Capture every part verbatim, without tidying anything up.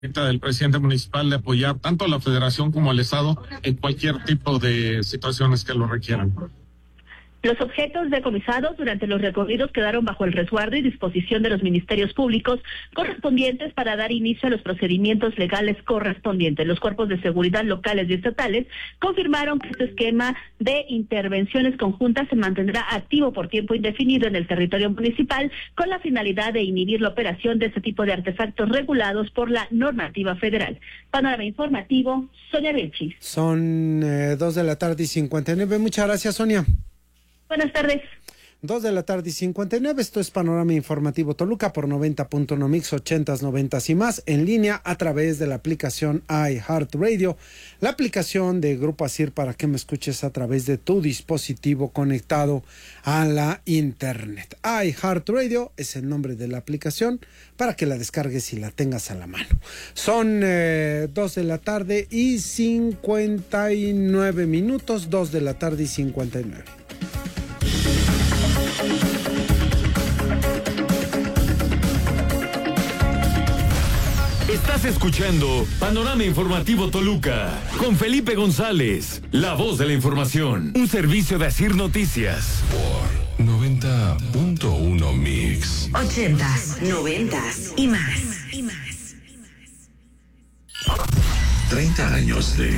del presidente municipal de apoyar tanto a la federación como al estado en cualquier tipo de situaciones que lo requieran. Los objetos decomisados durante los recorridos quedaron bajo el resguardo y disposición de los ministerios públicos correspondientes para dar inicio a los procedimientos legales correspondientes. Los cuerpos de seguridad locales y estatales confirmaron que este esquema de intervenciones conjuntas se mantendrá activo por tiempo indefinido en el territorio municipal con la finalidad de inhibir la operación de este tipo de artefactos regulados por la normativa federal. Panorama informativo, Sonia Vilchis. Son eh, dos de la tarde y cincuenta y nueve. Muchas gracias, Sonia. Buenas tardes. Dos de la tarde y cincuenta y nueve. Esto es Panorama Informativo Toluca por noventa punto uno Mix, ochentas, noventas y más, en línea a través de la aplicación iHeartRadio, la aplicación de Grupo Asir para que me escuches a través de tu dispositivo conectado a la internet. iHeartRadio es el nombre de la aplicación para que la descargues y la tengas a la mano. Son eh, dos de la tarde y cincuenta y nueve minutos, dos de la tarde y cincuenta y nueve. Estás escuchando Panorama Informativo Toluca con Felipe González, la voz de la información, un servicio de Asir Noticias. Por noventa punto uno Mix. Ochentas, noventas y más. Y más. treinta años de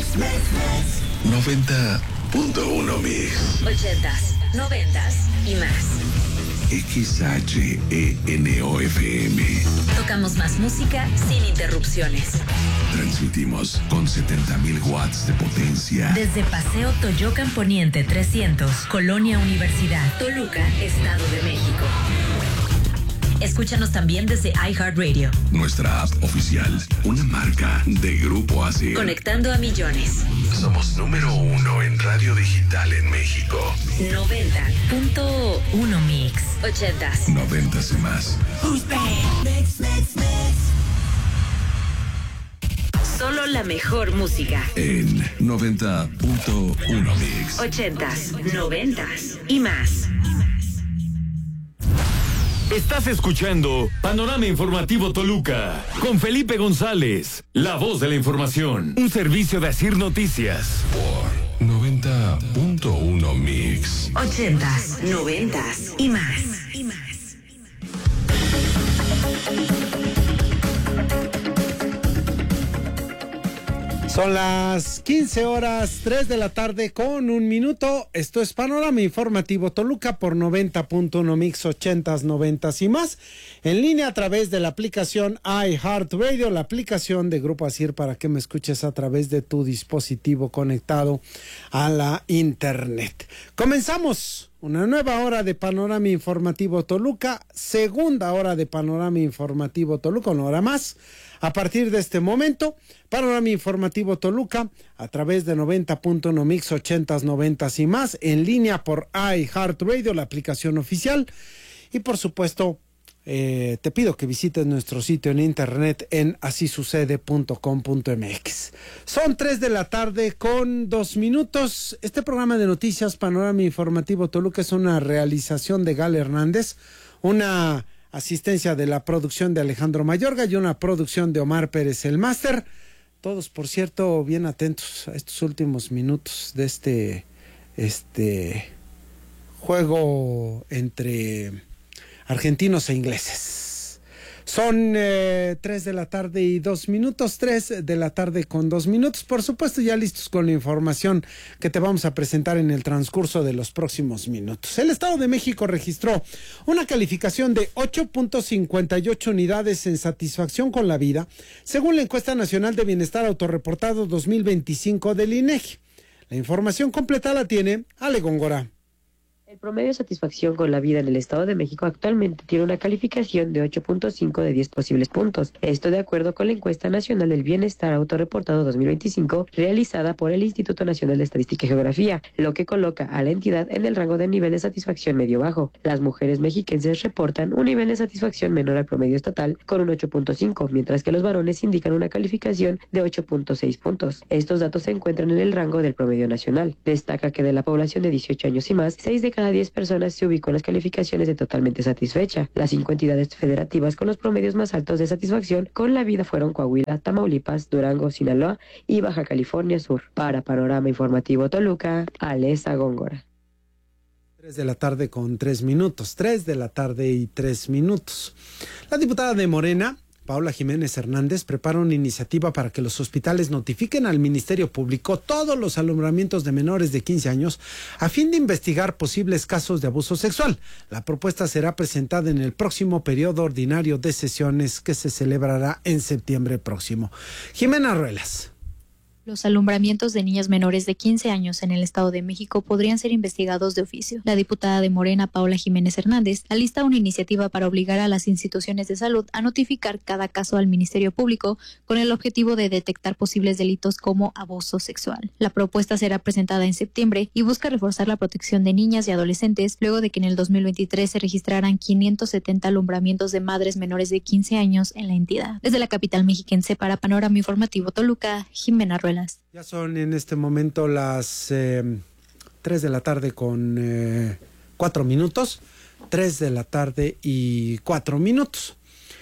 noventa punto uno Mix. Ochentas, noventas y más. X H E N O F M. Tocamos más música sin interrupciones. Transmitimos con setenta mil watts de potencia. Desde Paseo Toyocan Poniente trescientos, Colonia Universidad, Toluca, Estado de México. Escúchanos también desde iHeartRadio. Nuestra app oficial, una marca de Grupo Asir. Conectando a millones. Somos número uno en radio digital en México. noventa punto uno Mix. Ochentas. Noventas y más. Mix, mix, mix. Solo la mejor música. En noventa punto uno Mix. Ochentas, noventas y más. Estás escuchando Panorama Informativo Toluca con Felipe González, la voz de la información, un servicio de Asir Noticias. Por noventa punto uno Mix. Ochentas, noventas y más. Y más. Son las quince horas, tres de la tarde con un minuto. Esto es Panorama Informativo Toluca por noventa punto uno Mix, ochentas, noventas y más. En línea a través de la aplicación iHeartRadio, la aplicación de Grupo Asir para que me escuches a través de tu dispositivo conectado a la internet. Comenzamos una nueva hora de Panorama Informativo Toluca, segunda hora de Panorama Informativo Toluca, una hora más. A partir de este momento, Panorama Informativo Toluca, a través de noventa punto uno Mix, ochentas, noventas y más, en línea por iHeartRadio, la aplicación oficial. Y por supuesto, eh, te pido que visites nuestro sitio en internet en así sucede punto com punto m x. Son tres de la tarde con dos minutos. Este programa de noticias, Panorama Informativo Toluca, es una realización de Gal Hernández, una asistencia de la producción de Alejandro Mayorga y una producción de Omar Pérez, el máster. Todos, por cierto, bien atentos a estos últimos minutos de este, este juego entre argentinos e ingleses. Son eh, tres de la tarde y dos minutos, tres de la tarde con dos minutos. Por supuesto, ya listos con la información que te vamos a presentar en el transcurso de los próximos minutos. El Estado de México registró una calificación de ocho punto cincuenta y ocho unidades en satisfacción con la vida, según la Encuesta Nacional de Bienestar Autorreportado dos mil veinticinco del INEGI. La información completa la tiene Ale Góngora. El promedio de satisfacción con la vida en el Estado de México actualmente tiene una calificación de ocho punto cinco de diez posibles puntos. Esto de acuerdo con la Encuesta Nacional del Bienestar Autorreportado dos mil veinticinco, realizada por el Instituto Nacional de Estadística y Geografía, lo que coloca a la entidad en el rango de nivel de satisfacción medio-bajo. Las mujeres mexiquenses reportan un nivel de satisfacción menor al promedio estatal con un ocho punto cinco, mientras que los varones indican una calificación de ocho punto seis puntos. Estos datos se encuentran en el rango del promedio nacional. Destaca que de la población de dieciocho años y más, seis de cada cada diez personas se ubicó en las calificaciones de totalmente satisfecha. Las cinco entidades federativas con los promedios más altos de satisfacción con la vida fueron Coahuila, Tamaulipas, Durango, Sinaloa y Baja California Sur. Para Panorama Informativo Toluca, Alesa Góngora. Tres de la tarde con tres minutos. Tres de la tarde y tres minutos. La diputada de Morena, Paola Jiménez Hernández, prepara una iniciativa para que los hospitales notifiquen al Ministerio Público todos los alumbramientos de menores de quince años a fin de investigar posibles casos de abuso sexual. La propuesta será presentada en el próximo periodo ordinario de sesiones que se celebrará en septiembre próximo. Jimena Ruelas. Los alumbramientos de niñas menores de quince años en el Estado de México podrían ser investigados de oficio. La diputada de Morena, Paola Jiménez Hernández, alista una iniciativa para obligar a las instituciones de salud a notificar cada caso al Ministerio Público con el objetivo de detectar posibles delitos como abuso sexual. La propuesta será presentada en septiembre y busca reforzar la protección de niñas y adolescentes luego de que en el dos mil veintitrés se registraran quinientos setenta alumbramientos de madres menores de quince años en la entidad. Desde la capital mexiquense para Panorama Informativo Toluca, Jimena Ruelas. Ya son en este momento las eh, tres de la tarde con eh, cuatro minutos. Tres de la tarde y cuatro minutos.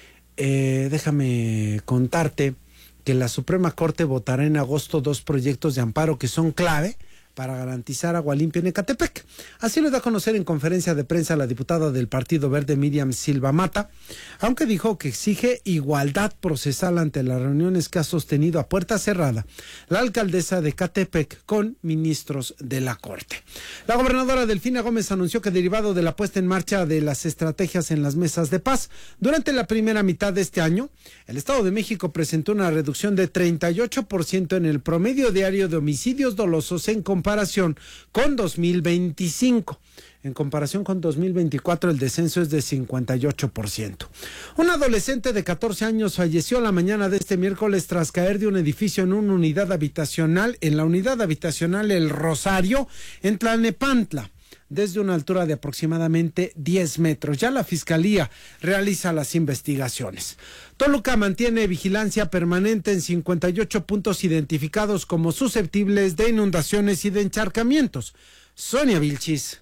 Eh, déjame contarte que la Suprema Corte votará en agosto dos proyectos de amparo que son clave para garantizar agua limpia en Ecatepec. Así lo da a conocer en conferencia de prensa la diputada del Partido Verde, Miriam Silva Mata, aunque dijo que exige igualdad procesal ante las reuniones que ha sostenido a puerta cerrada la alcaldesa de Ecatepec con ministros de la Corte. La gobernadora Delfina Gómez anunció que derivado de la puesta en marcha de las estrategias en las mesas de paz, durante la primera mitad de este año, el Estado de México presentó una reducción de treinta y ocho por ciento en el promedio diario de homicidios dolosos en comparación con dos mil veinticinco. En comparación con dos mil veinticuatro, el descenso es de cincuenta y ocho por ciento. Un adolescente de catorce años falleció la mañana de este miércoles tras caer de un edificio en una unidad habitacional, en la unidad habitacional El Rosario, en Tlalnepantla, desde una altura de aproximadamente diez metros. Ya la Fiscalía realiza las investigaciones. Toluca mantiene vigilancia permanente en cincuenta y ocho puntos identificados como susceptibles de inundaciones y de encharcamientos. Sonia Vilchis.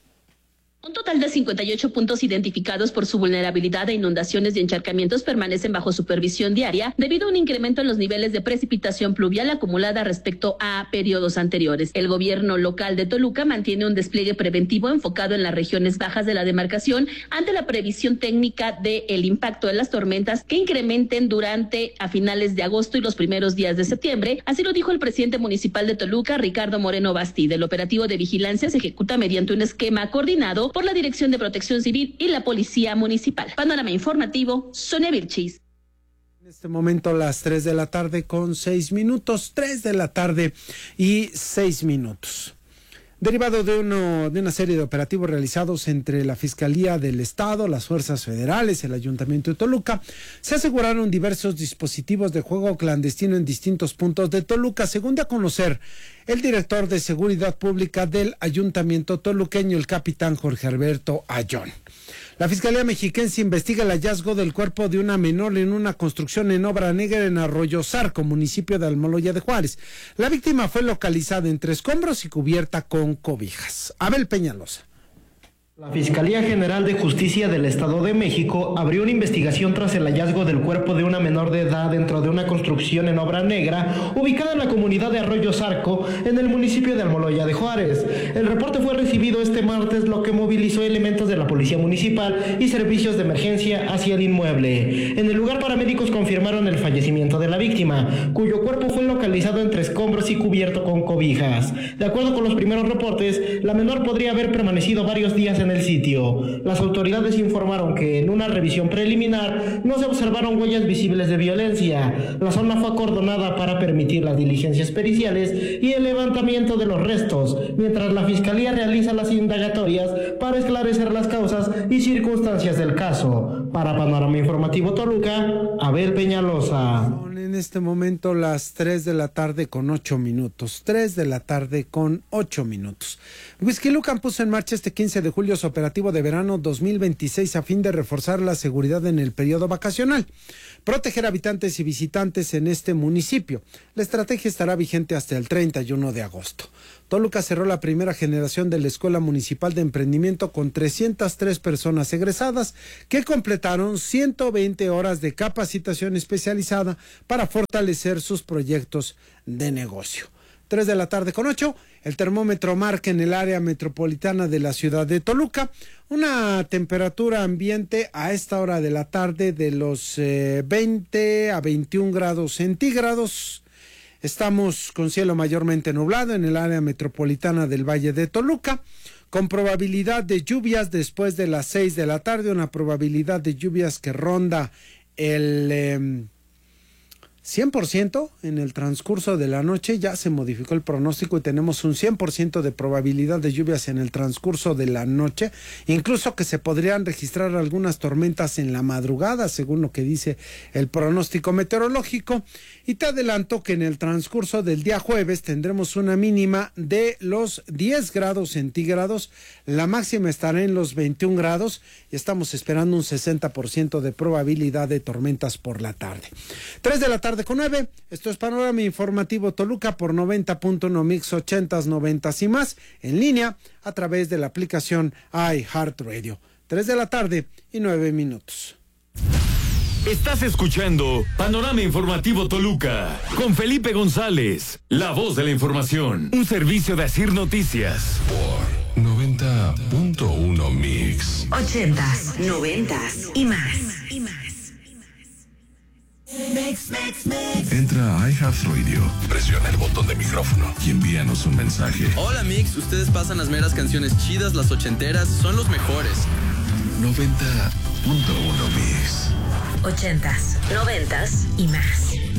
Un total de cincuenta y ocho puntos identificados por su vulnerabilidad a inundaciones y encharcamientos permanecen bajo supervisión diaria debido a un incremento en los niveles de precipitación pluvial acumulada respecto a periodos anteriores. El gobierno local de Toluca mantiene un despliegue preventivo enfocado en las regiones bajas de la demarcación ante la previsión técnica del impacto de las tormentas que incrementen durante a finales de agosto y los primeros días de septiembre. Así lo dijo el presidente municipal de Toluca, Ricardo Moreno Bastide. El operativo de vigilancia se ejecuta mediante un esquema coordinado por la Dirección de Protección Civil y la Policía Municipal. Panorama Informativo, Sonia Vilchis. En este momento las tres de la tarde con seis minutos, tres de la tarde y seis minutos. Derivado de, uno, de una serie de operativos realizados entre la Fiscalía del Estado, las Fuerzas Federales, el Ayuntamiento de Toluca, se aseguraron diversos dispositivos de juego clandestino en distintos puntos de Toluca, según de a conocer el director de Seguridad Pública del Ayuntamiento toluqueño, el capitán Jorge Alberto Ayón. La Fiscalía Mexiquense investiga el hallazgo del cuerpo de una menor en una construcción en obra negra en Arroyo Zarco, municipio de Almoloya de Juárez. La víctima fue localizada entre escombros y cubierta con cobijas. Abel Peñalosa. La Fiscalía General de Justicia del Estado de México abrió una investigación tras el hallazgo del cuerpo de una menor de edad dentro de una construcción en obra negra ubicada en la comunidad de Arroyo Zarco, en el municipio de Almoloya de Juárez. El reporte fue recibido este martes, lo que movilizó elementos de la Policía Municipal y servicios de emergencia hacia el inmueble. En el lugar, paramédicos confirmaron el fallecimiento de la víctima, cuyo cuerpo fue localizado entre escombros y cubierto con cobijas. De acuerdo con los primeros reportes, la menor podría haber permanecido varios días en en el sitio. Las autoridades informaron que en una revisión preliminar no se observaron huellas visibles de violencia. La zona fue acordonada para permitir las diligencias periciales y el levantamiento de los restos, mientras la Fiscalía realiza las indagatorias para esclarecer las causas y circunstancias del caso. Para Panorama Informativo Toluca, Abel Peñalosa. En este momento las tres de la tarde con ocho minutos. tres de la tarde con ocho minutos. Whisky Lucan puso en marcha este quince de julio su operativo de verano dos mil veintiséis a fin de reforzar la seguridad en el periodo vacacional, proteger habitantes y visitantes en este municipio. La estrategia estará vigente hasta el treinta y uno de agosto. Toluca cerró la primera generación de la Escuela Municipal de Emprendimiento con trescientas tres personas egresadas que completaron ciento veinte horas de capacitación especializada para fortalecer sus proyectos de negocio. tres de la tarde con ocho, el termómetro marca en el área metropolitana de la ciudad de Toluca una temperatura ambiente a esta hora de la tarde de los eh, veinte a veintiún grados centígrados. Estamos con cielo mayormente nublado en el área metropolitana del Valle de Toluca, con probabilidad de lluvias después de las seis de la tarde, una probabilidad de lluvias que ronda el eh, cien por ciento en el transcurso de la noche. Ya se modificó el pronóstico y tenemos un cien por ciento de probabilidad de lluvias en el transcurso de la noche, incluso que se podrían registrar algunas tormentas en la madrugada, según lo que dice el pronóstico meteorológico. Y te adelanto que en el transcurso del día jueves tendremos una mínima de los diez grados centígrados, la máxima estará en los veintiún grados y estamos esperando un sesenta por ciento de probabilidad de tormentas por la tarde. tres de la tarde con nueve, esto es Panorama Informativo Toluca por noventa punto uno Mix ochentas, noventas y más, en línea a través de la aplicación iHeartRadio. tres de la tarde y nueve minutos. Estás escuchando Panorama Informativo Toluca con Felipe González, la voz de la información, un servicio de Asir Noticias. Por noventa punto uno Mix. Ochentas, noventas y más. Y más. Entra a iHeartRadio, presiona el botón de micrófono y envíanos un mensaje. Hola Mix, ustedes pasan las meras canciones chidas, las ochenteras, son los mejores. noventa punto uno Mix. Ochentas, noventas y más.